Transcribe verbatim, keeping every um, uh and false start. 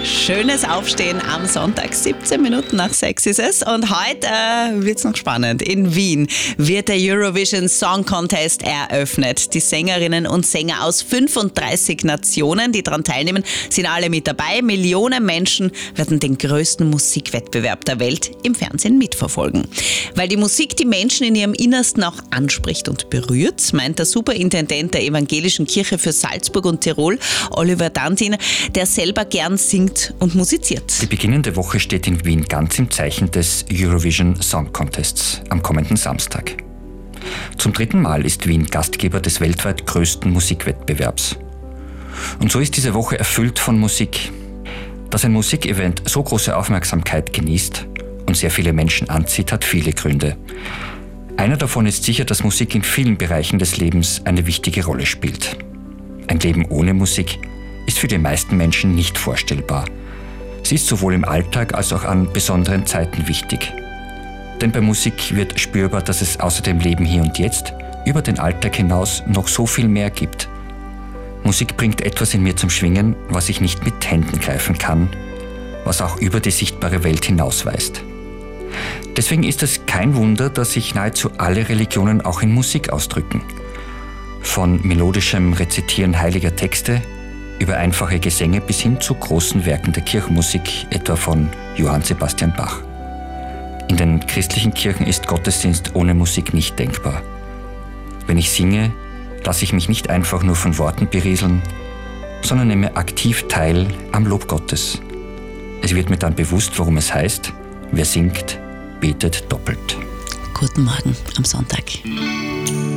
Schönes Aufstehen am Sonntag, siebzehn Minuten nach sechs ist es. Und heute äh, wird es noch spannend. In Wien wird der Eurovision Song Contest eröffnet. Die Sängerinnen und Sänger aus fünfunddreißig Nationen, die daran teilnehmen, sind alle mit dabei. Millionen Menschen werden den größten Musikwettbewerb der Welt im Fernsehen mitverfolgen. Weil die Musik die Menschen in ihrem Innersten auch anspricht und berührt, meint der Superintendent der Evangelischen Kirche für Salzburg und Tirol, Oliver Dantin, der selber gern singt und musiziert. Die beginnende Woche steht in Wien ganz im Zeichen des Eurovision Song Contests am kommenden Samstag. Zum dritten Mal ist Wien Gastgeber des weltweit größten Musikwettbewerbs. Und so ist diese Woche erfüllt von Musik. Dass ein Musikevent so große Aufmerksamkeit genießt und sehr viele Menschen anzieht, hat viele Gründe. Einer davon ist sicher, dass Musik in vielen Bereichen des Lebens eine wichtige Rolle spielt. Ein Leben ohne Musik ist für die meisten Menschen nicht vorstellbar. Sie ist sowohl im Alltag als auch an besonderen Zeiten wichtig. Denn bei Musik wird spürbar, dass es außer dem Leben hier und jetzt über den Alltag hinaus noch so viel mehr gibt. Musik bringt etwas in mir zum Schwingen, was ich nicht mit Händen greifen kann, was auch über die sichtbare Welt hinausweist. Deswegen ist es kein Wunder, dass sich nahezu alle Religionen auch in Musik ausdrücken. Von melodischem Rezitieren heiliger Texte über einfache Gesänge bis hin zu großen Werken der Kirchenmusik, etwa von Johann Sebastian Bach. In den christlichen Kirchen ist Gottesdienst ohne Musik nicht denkbar. Wenn ich singe, lasse ich mich nicht einfach nur von Worten berieseln, sondern nehme aktiv teil am Lob Gottes. Es wird mir dann bewusst, worum es heißt, wer singt, betet doppelt. Guten Morgen am Sonntag.